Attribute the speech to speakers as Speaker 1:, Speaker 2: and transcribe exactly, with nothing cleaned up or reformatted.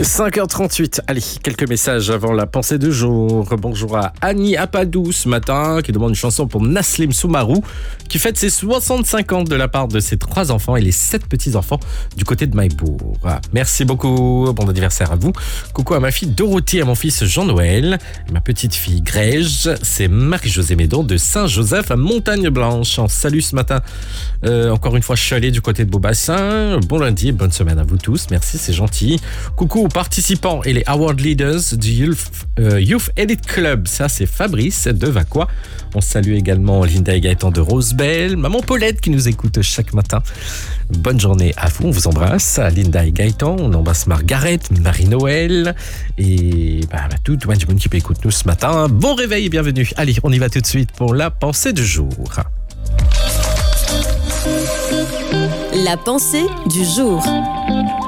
Speaker 1: cinq heures trente-huit, allez, quelques messages avant la pensée du jour. Bonjour à Annie Apadou ce matin, qui demande une chanson pour Naslim Soumarou, qui fête ses soixante-cinq ans de la part de ses trois enfants et les sept petits-enfants du côté de Maïbourg. Merci beaucoup, bon anniversaire à vous. Coucou à ma fille Dorothée et à mon fils Jean-Noël. Et ma petite fille Grège, c'est Marie-Josée Médon de Saint-Joseph à Montagne-Blanche. En salut ce matin. Euh, encore une fois, je suis allé du côté de Beaubassin. Bon lundi et bonne semaine à vous tous. Merci, c'est gentil. Coucou aux participants et les award leaders du Youth, euh, Youth Elite Club. Ça, c'est Fabrice de Vaqua. On salue également Linda et Gaëtan de Rosebelle. Maman Paulette qui nous écoute chaque matin. Bonne journée à vous. On vous embrasse. À Linda et Gaëtan. On embrasse Margaret, Marie-Noël et bah, bah, tout le monde qui écoute nous ce matin. Bon réveil et bienvenue. Allez, on y va tout de suite pour la pensée du jour.
Speaker 2: La pensée du jour.